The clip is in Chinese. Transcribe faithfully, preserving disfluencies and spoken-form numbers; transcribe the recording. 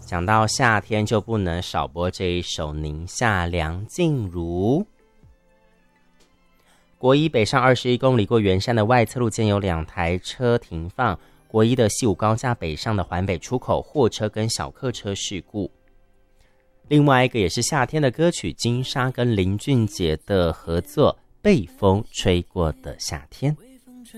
讲到夏天就不能少播这一首《宁夏梁静茹》。国一北上二十一公里过圆山的外侧路间有两台车停放，国一的西武高架北上的环北出口货车跟小客车事故。另外一个也是夏天的歌曲，金莎跟林俊杰的合作《被风吹过的夏天》。